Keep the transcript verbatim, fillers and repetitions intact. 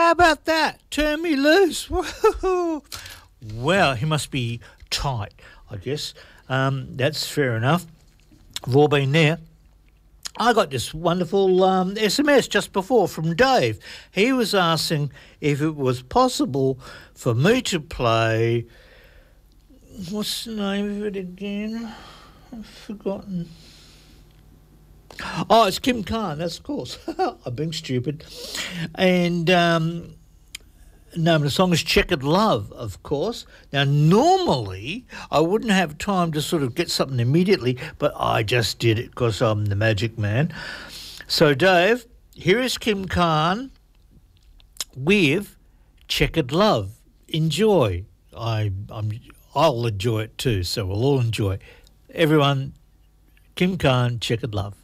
How about that? Turn me loose. Woo-hoo-hoo. Well, he must be tight, I guess. Um, that's fair enough. We've all been there. I got this wonderful um, S M S just before from Dave. He was asking if it was possible for me to play... What's the name of it again? I've forgotten. Oh, it's Kim Khan, that's of course. I'm being stupid. And um, no, the song is Checkered Love, of course. Now, normally I wouldn't have time to sort of get something immediately, but I just did it because I'm the magic man. So, Dave, here is Kim Khan with Checkered Love. Enjoy. I, I'm, I'll enjoy it too, so we'll all enjoy. Everyone, Kim Khan, Checkered Love.